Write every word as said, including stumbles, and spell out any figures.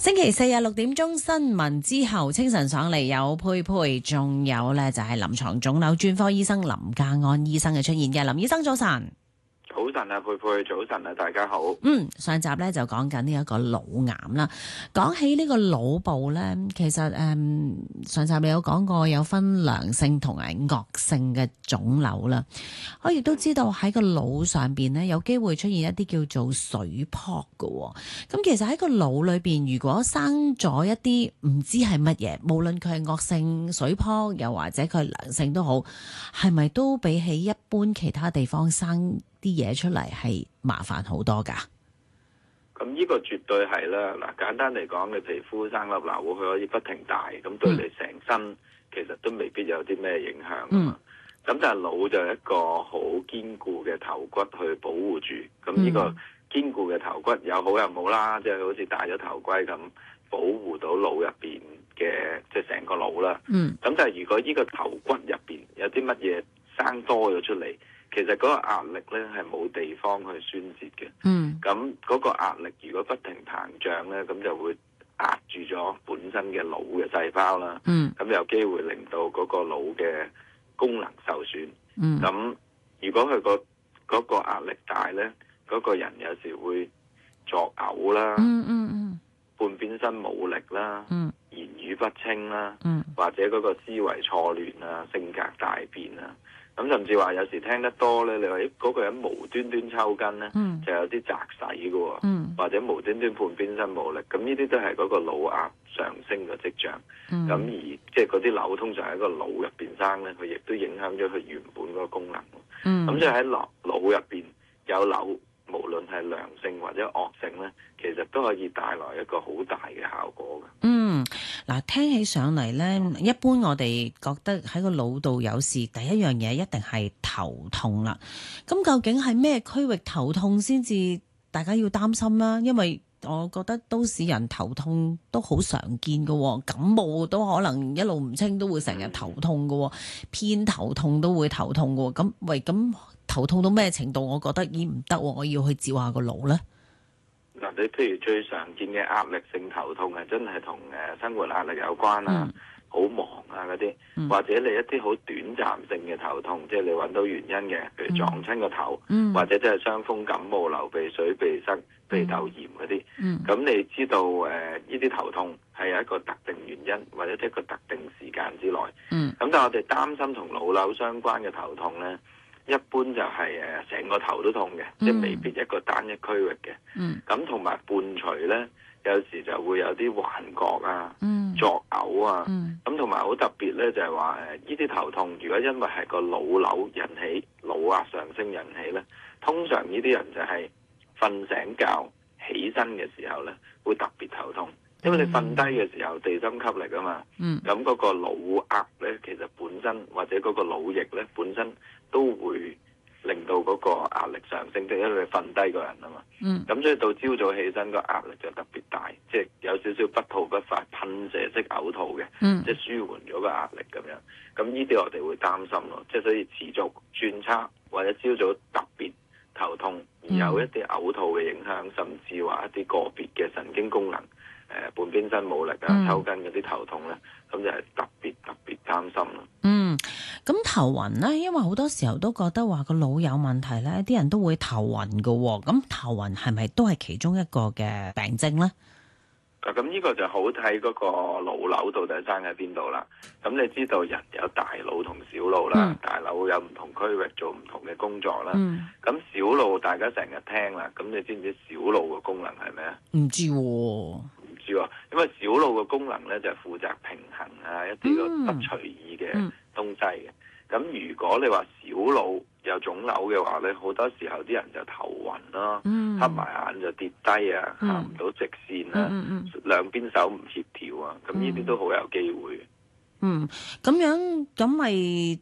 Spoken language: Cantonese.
星期四日六點鐘新聞之後，清晨上嚟有佩佩，仲有咧就係臨床腫瘤專科醫生林家安醫生嘅出現嘅。林醫生早晨。 早晨啊，佩佩，早晨啊，大家好。 嗯，上集咧就講緊呢一個腦癌啦。講起呢個腦部咧，其實誒、嗯，上集你有講過有分良性同埋惡性嘅腫瘤啦。我亦都知道喺個腦上邊咧有機會出現一啲叫做水泡嘅。咁其實喺個腦裏邊，如果生咗一啲唔知係乜嘢，無論佢係惡性水泡，又或者佢係良性都好，係咪都比起一般其他地方生啲嘢出嚟係麻煩好多噶？ 咁呢個絕對係啦。嗱，簡單嚟講，你皮膚生粒瘤，佢可以不停大，咁對你成身其實都未必有啲咩影響啊嘛。咁、嗯、但係腦就係一個好堅固嘅頭骨去保護住。咁呢個堅固嘅頭骨有好有冇啦，即係好似戴咗頭盔咁保護到腦入邊嘅，即係成個腦啦。 嗯。 咁但係如果呢個頭骨入邊有啲乜嘢生多咗出嚟，其實嗰個壓力咧係冇地方去宣泄嘅。嗯，咁嗰個壓力如果不停膨脹咧，咁就會壓住咗本身嘅腦嘅細胞啦。嗯，咁有機會令到嗰個腦嘅功能受損。嗯，咁如果佢個嗰個壓力大咧，嗰個人有時會作嘔啦。嗯嗯嗯，半邊身冇力啦。嗯，言語不清啦。嗯，或者嗰個思維錯亂啊，性格大變啊。咁甚至話有時聽得多咧，你話咦嗰個人無端端抽筋咧，嗯、就有啲擲洗嘅喎，嗯、或者無端端半邊身冇力，咁呢啲都係嗰個腦壓上升嘅跡象。咁、嗯、而即係嗰啲瘤通常喺個腦入邊生咧，佢亦都影響咗佢原本嗰個功能。咁即係喺腦腦入邊有瘤，無論係良性或者惡性咧，其實都可以帶來一個好大嘅效果嘅。 嗯，嗱，聽起上嚟咧，一般我哋覺得喺個腦度有事，第一樣嘢一定係頭痛啦。咁究竟係咩區域頭痛先至大家要擔心啦？因為我覺得都市人頭痛都好常見嘅，感冒都可能一路唔清都會成日頭痛嘅，偏頭痛都會頭痛嘅。咁喂，咁頭痛到咩程度？我覺得已唔得，我要去照下個腦咧。 嗱，你譬如最常見嘅壓力性頭痛係真係同誒生活壓力有關啊，好、嗯、忙啊嗰啲，嗯、或者你一啲好短暫性嘅頭痛，即係你揾到原因嘅，譬如撞親個頭，嗯、或者即係傷風感冒、流鼻水、鼻塞、鼻竇炎嗰啲，咁、嗯、你知道誒呢啲頭痛係有一個特定原因，或者一個特定時間之內，咁、嗯、但係我哋擔心同腦瘤相關嘅頭痛咧。一般就係誒成個頭都痛嘅，嗯、即係未必一個單一區域嘅。咁同埋伴隨咧，有時就會有啲幻覺啊、嗯、作嘔啊。咁同埋好特別咧，就係話誒呢啲頭痛，如果因為係個腦瘤引起、腦壓上升引起咧，通常呢啲人就係瞓醒覺起身嘅時候咧，會特別頭痛。因為你瞓低嘅時候，地心吸力啊嘛，咁嗰、嗯、個腦壓咧，其實本身或者嗰個腦液咧，本身都會令到嗰個壓力上升，即係因為你瞓低個人啊嘛，咁、嗯、所以到朝早起身個壓力就特別大，即係有少少不吐不快、噴射式嘔吐嘅，嗯、即係舒緩咗個壓力咁樣。咁呢啲我哋會擔心咯，即係所以持續轉差或者朝早特別頭痛，而有一啲嘔吐嘅影響，甚至話一啲個別嘅神經功能。誒、呃，半邊身冇力啊，抽筋嗰啲頭痛咧，咁、嗯、就係特別特別擔心咯。嗯， 咁頭暈咧，因為好多時候都覺得話個腦有問題咧，啲人都會頭暈噶。咁頭暈係咪都係其中一個嘅病徵咧？ 嗱，咁呢個就好睇嗰個腦瘤到底生喺邊度啦。咁你知道人有大腦同小腦啦，嗯、大腦有唔同區域做唔同嘅工作啦。咁、嗯、小腦大家成日聽啦，咁你知唔知小腦嘅功能係咩啊？ 唔知喎。 因為小腦嘅功能咧就係、是、負責平衡啊一啲個不隨意嘅東西嘅。咁、嗯、如果你話小腦有腫瘤嘅話咧，好多時候啲人就頭暈啦，嗯、黑埋眼就跌低啊，行唔到直線啊，嗯嗯嗯、兩邊手唔協調啊，咁呢啲都好有機會。 嗯，咁樣咁咪